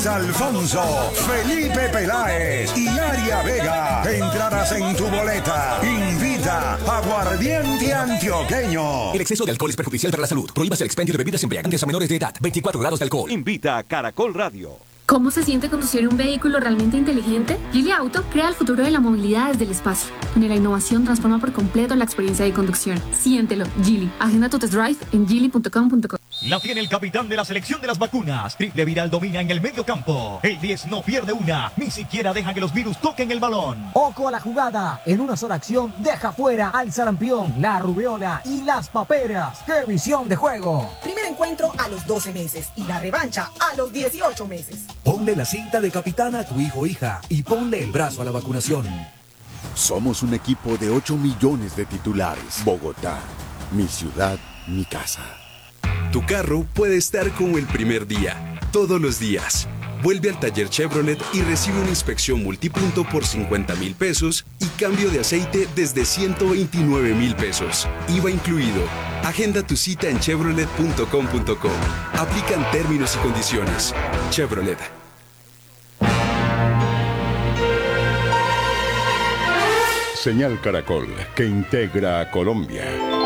Luis Alfonso, Felipe Peláez y Aria Vega. Entradas en tu boleta. Invita Aguardiente Antioqueño. El exceso de alcohol es perjudicial para la salud. Prohíbas el expendio de bebidas embriagantes a menores de edad. 24 grados de alcohol. Invita a Caracol Radio. ¿Cómo se siente conducir un vehículo realmente inteligente? Geely Auto crea el futuro de la movilidad desde el espacio, donde la innovación transforma por completo la experiencia de conducción. Siéntelo, Geely. Agenda tu test drive en geely.com.co. La tiene el capitán de la selección de las vacunas. Triple Viral domina en el medio campo. El 10 no pierde una, ni siquiera deja que los virus toquen el balón. Ojo a la jugada. En una sola acción deja fuera al sarampión, la rubiola y las paperas. ¡Qué visión de juego! Primer encuentro a los 12 meses y la revancha a los 18 meses. Ponle la cinta de capitán a tu hijo o hija y ponle el brazo a la vacunación. Somos un equipo de 8 millones de titulares. Bogotá, mi ciudad, mi casa. Tu carro puede estar como el primer día, todos los días. Vuelve al taller Chevrolet y recibe una inspección multipunto por 50,000 pesos y cambio de aceite desde 129,000 pesos. IVA incluido. Agenda tu cita en chevrolet.com.co. Aplican términos y condiciones. Chevrolet. Señal Caracol, que integra a Colombia.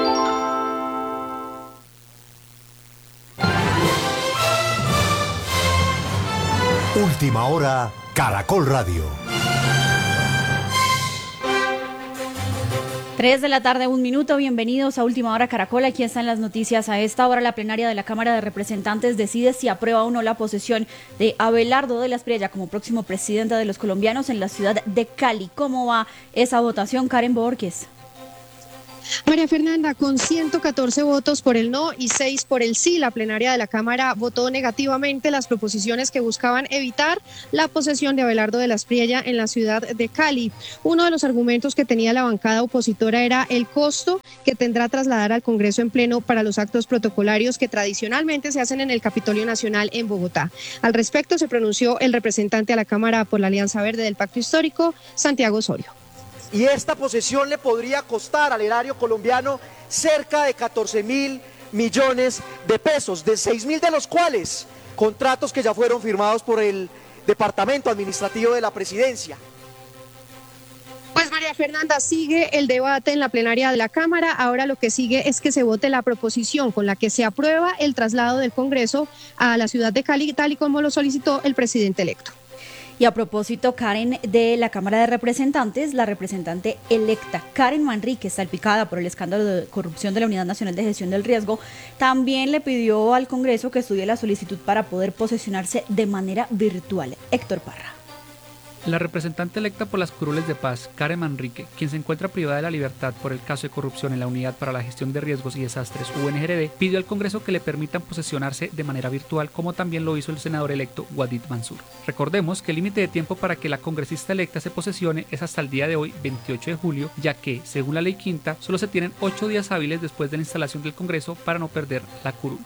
Última hora, Caracol Radio. 3 de la tarde, 1 minuto. Bienvenidos a Última Hora Caracol. Aquí están las noticias. A esta hora, la plenaria de la Cámara de Representantes decide si aprueba o no la posesión de Abelardo de la Espriella como próximo presidente de los colombianos en la ciudad de Cali. ¿Cómo va esa votación, Karen Borges? María Fernanda, con 114 votos por el no y 6 por el sí, la plenaria de la Cámara votó negativamente las proposiciones que buscaban evitar la posesión de Abelardo de la Espriella en la ciudad de Cali. Uno de los argumentos que tenía la bancada opositora era el costo que tendrá trasladar al Congreso en pleno para los actos protocolarios que tradicionalmente se hacen en el Capitolio Nacional en Bogotá. Al respecto se pronunció el representante a la Cámara por la Alianza Verde del Pacto Histórico, Santiago Osorio. Y esta posesión le podría costar al erario colombiano cerca de 14,000 millones de pesos, de 6,000 de los cuales contratos que ya fueron firmados por el Departamento Administrativo de la Presidencia. Pues María Fernanda, sigue el debate en la plenaria de la Cámara. Ahora lo que sigue es que se vote la proposición con la que se aprueba el traslado del Congreso a la ciudad de Cali, tal y como lo solicitó el presidente electo. Y a propósito, Karen, de la Cámara de Representantes, la representante electa Karen Manrique, salpicada por el escándalo de corrupción de la Unidad Nacional de Gestión del Riesgo, también le pidió al Congreso que estudie la solicitud para poder posesionarse de manera virtual. Héctor Parra. La representante electa por las curules de paz, Karen Manrique, quien se encuentra privada de la libertad por el caso de corrupción en la Unidad para la Gestión de Riesgos y Desastres, UNGRD, pidió al Congreso que le permitan posesionarse de manera virtual, como también lo hizo el senador electo Wadid Mansur. Recordemos que el límite de tiempo para que la congresista electa se posesione es hasta el día de hoy, 28 de julio, ya que, según la ley quinta, solo se tienen 8 días hábiles después de la instalación del Congreso para no perder la curul.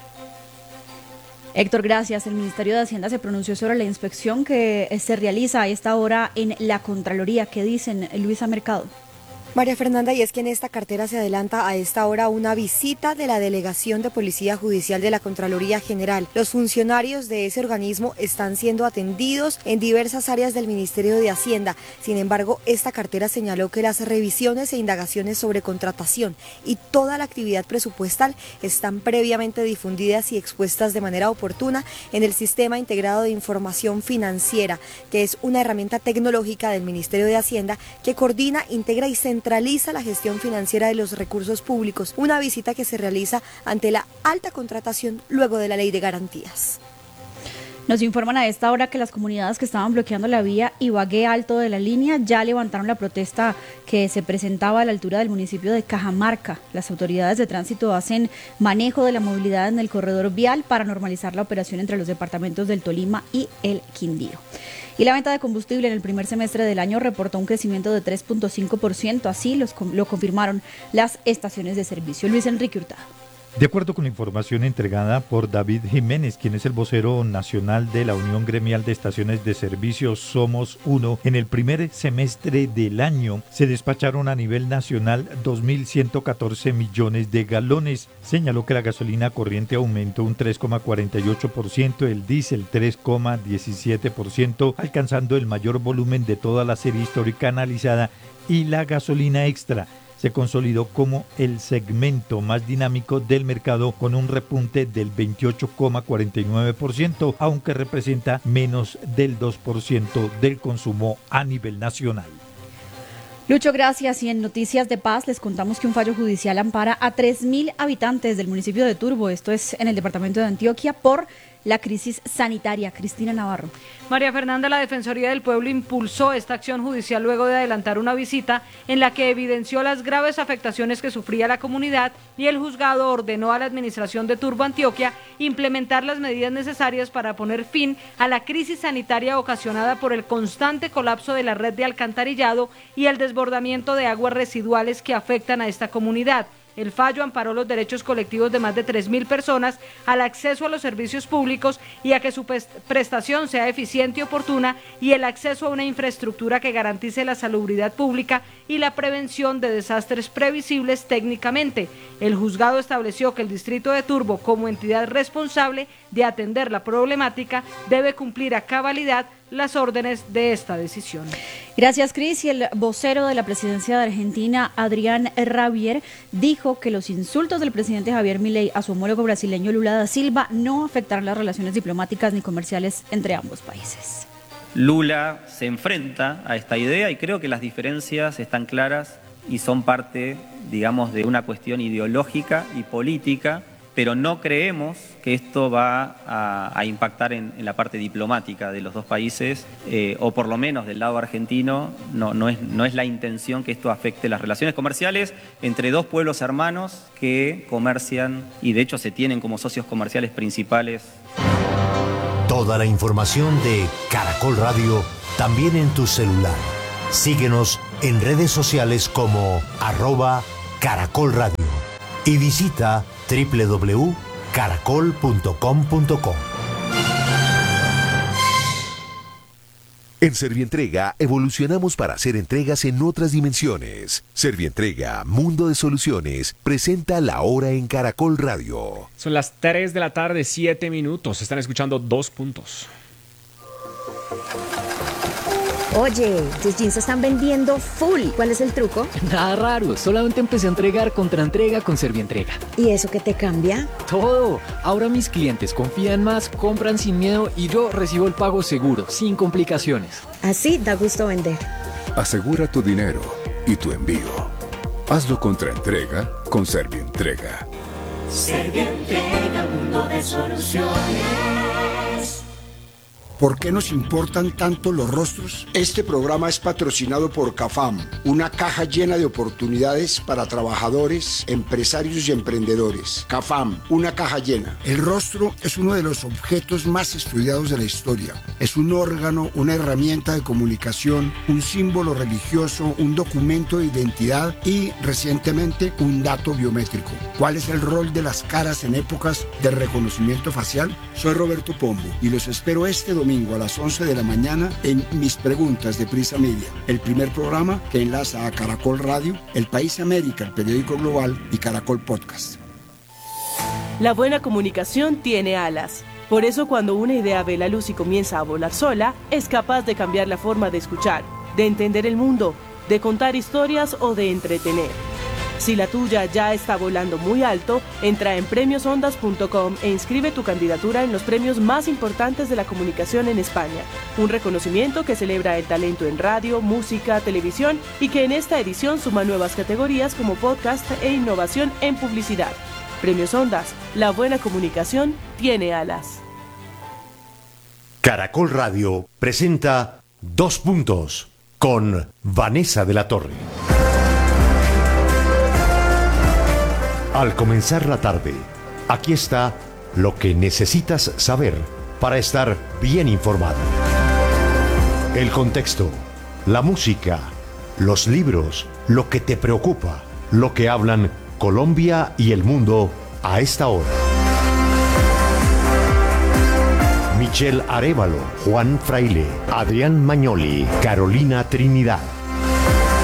Héctor, gracias. El Ministerio de Hacienda se pronunció sobre la inspección que se realiza a esta hora en la Contraloría. ¿Qué dicen, Luisa Mercado? María Fernanda, y es que en esta cartera se adelanta a esta hora una visita de la Delegación de Policía Judicial de la Contraloría General. Los funcionarios de ese organismo están siendo atendidos en diversas áreas del Ministerio de Hacienda. Sin embargo, esta cartera señaló que las revisiones e indagaciones sobre contratación y toda la actividad presupuestal están previamente difundidas y expuestas de manera oportuna en el Sistema Integrado de Información Financiera, que es una herramienta tecnológica del Ministerio de Hacienda que coordina, integra y centraliza la gestión financiera de los recursos públicos, una visita que se realiza ante la alta contratación luego de la Ley de Garantías. Nos informan a esta hora que las comunidades que estaban bloqueando la vía Ibagué Alto de la línea ya levantaron la protesta que se presentaba a la altura del municipio de Cajamarca. Las autoridades de tránsito hacen manejo de la movilidad en el corredor vial para normalizar la operación entre los departamentos del Tolima y el Quindío. Y la venta de combustible en el primer semestre del año reportó un crecimiento de 3.5%, así lo confirmaron las estaciones de servicio. Luis Enrique Hurtado. De acuerdo con la información entregada por David Jiménez, quien es el vocero nacional de la Unión Gremial de Estaciones de Servicio Somos Uno, en el primer semestre del año se despacharon a nivel nacional 2.114 millones de galones. Señaló que la gasolina corriente aumentó un 3,48%, el diésel 3,17%, alcanzando el mayor volumen de toda la serie histórica analizada, y la gasolina extra se consolidó como el segmento más dinámico del mercado con un repunte del 28,49%, aunque representa menos del 2% del consumo a nivel nacional. Lucho, gracias. Y en Noticias de Paz les contamos que un fallo judicial ampara a 3.000 habitantes del municipio de Turbo, esto es en el departamento de Antioquia, por la crisis sanitaria. Cristina Navarro. María Fernanda, la Defensoría del Pueblo impulsó esta acción judicial luego de adelantar una visita en la que evidenció las graves afectaciones que sufría la comunidad, y el juzgado ordenó a la administración de Turbo Antioquia implementar las medidas necesarias para poner fin a la crisis sanitaria ocasionada por el constante colapso de la red de alcantarillado y el desbordamiento de aguas residuales que afectan a esta comunidad. El fallo amparó los derechos colectivos de más de 3.000 personas al acceso a los servicios públicos y a que su prestación sea eficiente y oportuna, y el acceso a una infraestructura que garantice la salubridad pública y la prevención de desastres previsibles técnicamente. El juzgado estableció que el distrito de Turbo, como entidad responsable de atender la problemática, debe cumplir a cabalidad las órdenes de esta decisión. Gracias, Cris. Y el vocero de la presidencia de Argentina, Adrián Rabier, dijo que los insultos del presidente Javier Milei a su homólogo brasileño Lula da Silva no afectarán las relaciones diplomáticas ni comerciales entre ambos países. Lula se enfrenta a esta idea y creo que las diferencias están claras y son parte, digamos, de una cuestión ideológica y política, pero no creemos que esto va a impactar en la parte diplomática de los dos países, o por lo menos del lado argentino, no es la intención que esto afecte las relaciones comerciales entre dos pueblos hermanos que comercian y de hecho se tienen como socios comerciales principales. Toda la información de Caracol Radio también en tu celular. Síguenos en redes sociales como @Caracol Radio y visita www.caracol.com.co. En Servientrega evolucionamos para hacer entregas en otras dimensiones. Servientrega, Mundo de Soluciones, presenta La Hora en Caracol Radio. Son las 3 de la tarde, 7 minutos. Están escuchando 2 puntos. Oye, tus jeans se están vendiendo full. ¿Cuál es el truco? Nada raro, solamente empecé a entregar contra entrega con Servientrega. ¿Y eso qué te cambia? Todo. Ahora mis clientes confían más, compran sin miedo y yo recibo el pago seguro, sin complicaciones. Así da gusto vender. Asegura tu dinero y tu envío. Hazlo contra entrega con Servientrega. Servientrega, mundo de soluciones. ¿Por qué nos importan tanto los rostros? Este programa es patrocinado por CAFAM, una caja llena de oportunidades para trabajadores, empresarios y emprendedores. CAFAM, una caja llena. El rostro es uno de los objetos más estudiados de la historia. Es un órgano, una herramienta de comunicación, un símbolo religioso, un documento de identidad y, recientemente, un dato biométrico. ¿Cuál es el rol de las caras en épocas de reconocimiento facial? Soy Roberto Pombo y los espero este domingo a las 11 de la mañana en Mis Preguntas de Prisa Media, el primer programa que enlaza a Caracol Radio, El País América, el periódico global y Caracol Podcast. La buena comunicación tiene alas. Por eso cuando una idea ve la luz y comienza a volar sola, es capaz de cambiar la forma de escuchar, de entender el mundo, de contar historias o de entretener. Si la tuya ya está volando muy alto, entra en premiosondas.com e inscribe tu candidatura en los premios más importantes de la comunicación en España. Un reconocimiento que celebra el talento en radio, música, televisión y que en esta edición suma nuevas categorías como podcast e innovación en publicidad. Premios Ondas, la buena comunicación tiene alas. Caracol Radio presenta 2 puntos con Vanessa de la Torre. Al comenzar la tarde, aquí está lo que necesitas saber para estar bien informado. El contexto, la música, los libros, lo que te preocupa, lo que hablan Colombia y el mundo a esta hora. Michelle Arévalo, Juan Fraile, Adrián Mañoli, Carolina Trinidad.